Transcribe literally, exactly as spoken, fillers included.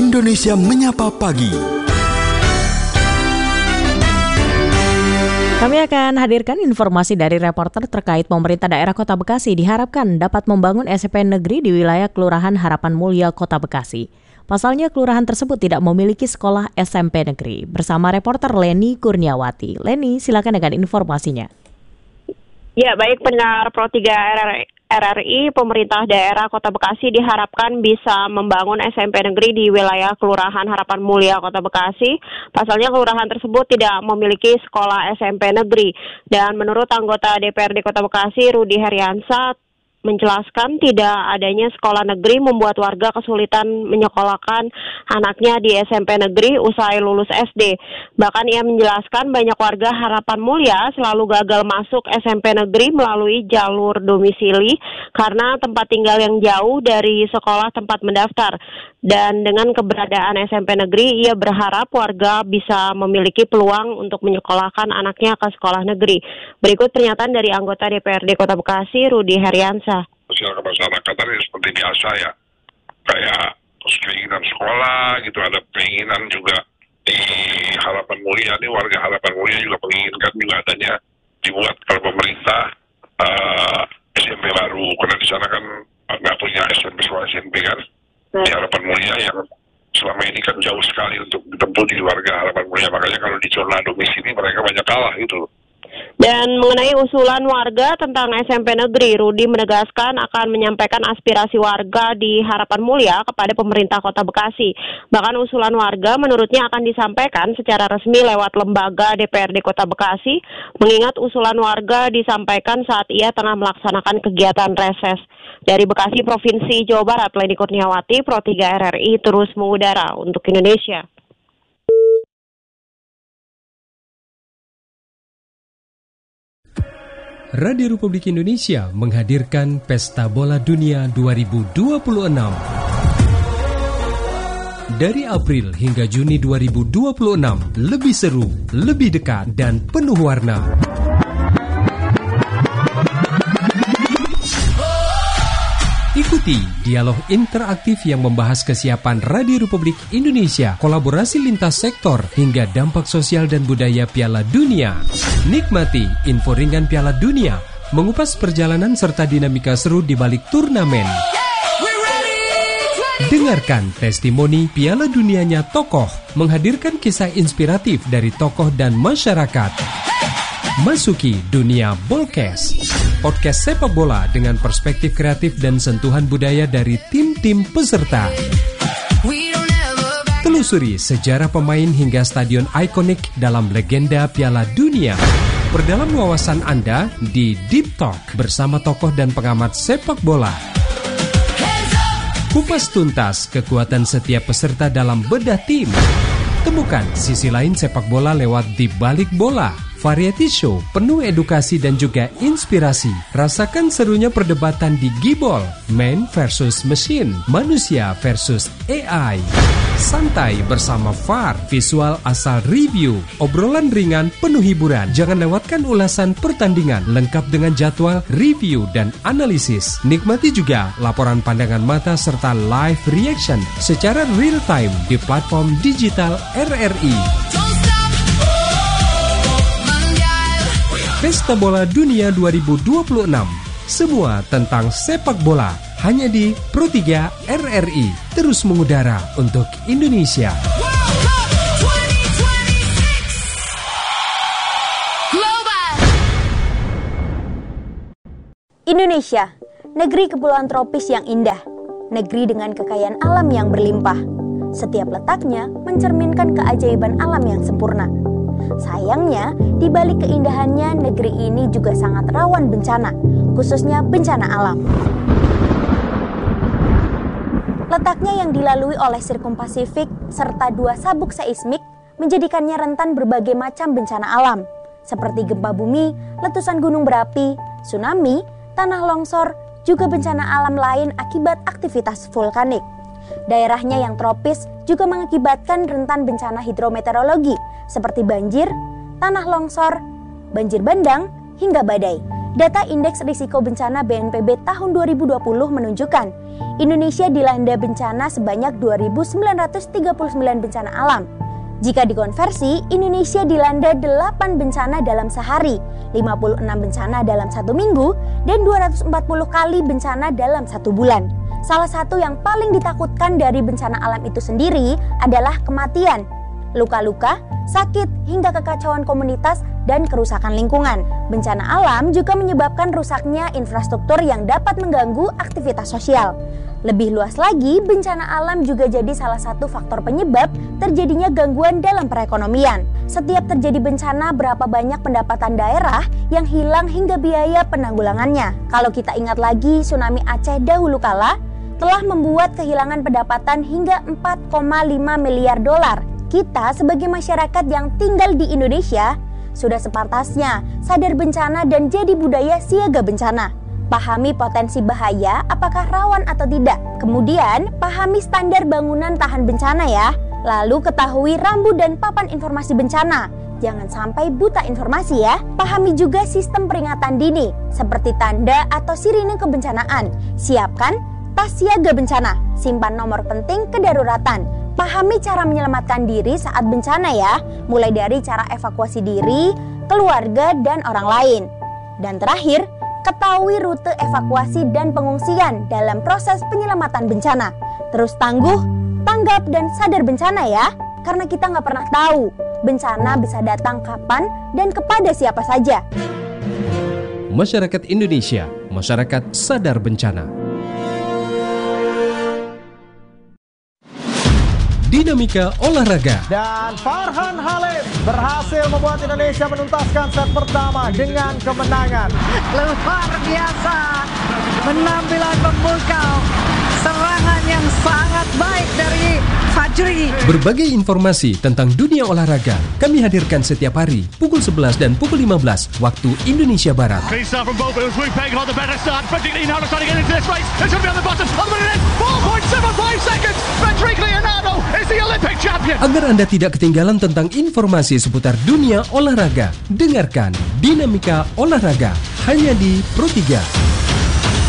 Indonesia Menyapa Pagi. Kami akan hadirkan informasi dari reporter terkait pemerintah daerah Kota Bekasi diharapkan dapat membangun S M P negeri di wilayah Kelurahan Harapan Mulia, Kota Bekasi. Pasalnya kelurahan tersebut tidak memiliki sekolah S M P negeri. Bersama reporter Leni Kurniawati. Leni, silakan dengan informasinya. Ya, baik pendengar Pro tiga R R I, pemerintah daerah Kota Bekasi diharapkan bisa membangun S M P negeri di wilayah Kelurahan Harapan Mulia, Kota Bekasi. Pasalnya kelurahan tersebut tidak memiliki sekolah S M P negeri. Dan menurut anggota D P R D Kota Bekasi, Rudi Heriansa, menjelaskan tidak adanya sekolah negeri membuat warga kesulitan menyekolahkan anaknya di S M P negeri usai lulus S D. Bahkan ia menjelaskan banyak warga Harapan Mulia selalu gagal masuk S M P negeri melalui jalur domisili karena tempat tinggal yang jauh dari sekolah tempat mendaftar. Dan dengan keberadaan S M P negeri, ia berharap warga bisa memiliki peluang untuk menyekolahkan anaknya ke sekolah negeri. Berikut pernyataan dari anggota D P R D Kota Bekasi, Rudi Heriansa. Sosial kemasyarakatan ini seperti biasa ya, kayak keinginan sekolah gitu, ada keinginan juga di Harapan Mulia, nih warga Harapan Mulia juga menginginkan juga adanya dibuat kalau pemerintah uh, S M P baru, karena di sana kan nggak punya S M P sekolah S M P kan, di Harapan Mulia yang selama ini kan jauh sekali untuk ditempuh di warga Harapan Mulia, makanya kalau di zona domisili mereka banyak kalah gitu. Dan mengenai usulan warga tentang S M P negeri, Rudi menegaskan akan menyampaikan aspirasi warga di Harapan Mulia kepada pemerintah Kota Bekasi. Bahkan usulan warga menurutnya akan disampaikan secara resmi lewat lembaga D P R D Kota Bekasi, mengingat usulan warga disampaikan saat ia tengah melaksanakan kegiatan reses. Dari Bekasi, Provinsi Jawa Barat, Leni Kurniawati, Pro tiga R R I terus mengudara untuk Indonesia. Radio Republik Indonesia menghadirkan Pesta Bola Dunia dua ribu dua puluh enam. Dari April hingga Juni dua ribu dua puluh enam, lebih seru, lebih dekat, dan penuh warna. Ikuti dialog interaktif yang membahas kesiapan Radio Republik Indonesia, kolaborasi lintas sektor, hingga dampak sosial dan budaya Piala Dunia. Nikmati info ringan Piala Dunia, mengupas perjalanan serta dinamika seru di balik turnamen. Dengarkan testimoni Piala Dunianya tokoh, menghadirkan kisah inspiratif dari tokoh dan masyarakat. Masuki dunia Bolkes, podcast sepak bola dengan perspektif kreatif dan sentuhan budaya dari tim-tim peserta. Telusuri sejarah pemain hingga stadion ikonik dalam legenda Piala Dunia. Perdalam wawasan Anda di Deep Talk bersama tokoh dan pengamat sepak bola. Kupas tuntas kekuatan setiap peserta dalam bedah tim. Temukan sisi lain sepak bola lewat Di Balik Bola. Variety show penuh edukasi dan juga inspirasi. Rasakan serunya perdebatan di Gibol, man versus machine, manusia versus A I. Santai bersama V A R, visual asal review, obrolan ringan penuh hiburan. Jangan lewatkan ulasan pertandingan lengkap dengan jadwal, review, dan analisis. Nikmati juga laporan pandangan mata serta live reaction secara real time di platform digital R R I. Pesta Bola Dunia dua ribu dua puluh enam. Semua tentang sepak bola hanya di Pro tiga R R I. Terus mengudara untuk Indonesia. Indonesia, negeri kepulauan tropis yang indah, negeri dengan kekayaan alam yang berlimpah. Setiap letaknya mencerminkan keajaiban alam yang sempurna. Sayangnya, di balik keindahannya, negeri ini juga sangat rawan bencana, khususnya bencana alam. Letaknya yang dilalui oleh Sirkum Pasifik serta dua sabuk seismik menjadikannya rentan berbagai macam bencana alam, seperti gempa bumi, letusan gunung berapi, tsunami, tanah longsor, juga bencana alam lain akibat aktivitas vulkanik. Daerahnya yang tropis juga mengakibatkan rentan bencana hidrometeorologi seperti banjir, tanah longsor, banjir bandang, hingga badai. Data Indeks Risiko Bencana B N P B tahun dua ribu dua puluh menunjukkan Indonesia dilanda bencana sebanyak dua ribu sembilan ratus tiga puluh sembilan bencana alam. Jika dikonversi, Indonesia dilanda delapan bencana dalam sehari, lima puluh enam bencana dalam satu minggu, dan dua ratus empat puluh kali bencana dalam satu bulan. Salah satu yang paling ditakutkan dari bencana alam itu sendiri adalah kematian, luka-luka, sakit, hingga kekacauan komunitas dan kerusakan lingkungan. Bencana alam juga menyebabkan rusaknya infrastruktur yang dapat mengganggu aktivitas sosial. Lebih luas lagi, bencana alam juga jadi salah satu faktor penyebab terjadinya gangguan dalam perekonomian. Setiap terjadi bencana, berapa banyak pendapatan daerah yang hilang hingga biaya penanggulangannya. Kalau kita ingat lagi, tsunami Aceh dahulu kala telah membuat kehilangan pendapatan hingga empat koma lima miliar dolar. Kita sebagai masyarakat yang tinggal di Indonesia sudah sepantasnya sadar bencana dan jadi budaya siaga bencana. Pahami potensi bahaya, apakah rawan atau tidak. Kemudian, pahami standar bangunan tahan bencana ya. Lalu ketahui rambu dan papan informasi bencana. Jangan sampai buta informasi ya. Pahami juga sistem peringatan dini, seperti tanda atau sirine kebencanaan. Siapkan tas siaga bencana. Simpan nomor penting kedaruratan. Pahami cara menyelamatkan diri saat bencana ya. Mulai dari cara evakuasi diri, keluarga, dan orang lain. Dan terakhir, ketahui rute evakuasi dan pengungsian dalam proses penyelamatan bencana. Terus tangguh, tanggap, dan sadar bencana ya. Karena kita nggak pernah tahu bencana bisa datang kapan dan kepada siapa saja. Masyarakat Indonesia, masyarakat sadar bencana. Dinamika olahraga. Dan Farhan Halim berhasil membuat Indonesia menuntaskan set pertama dengan kemenangan. Luar biasa, penampilan memukau, serangan yang sangat baik dari Fajri. Berbagai informasi tentang dunia olahraga kami hadirkan setiap hari pukul sebelas dan pukul lima belas waktu Indonesia Barat. Agar Anda tidak ketinggalan tentang informasi seputar dunia olahraga, dengarkan Dinamika Olahraga hanya di Pro tiga.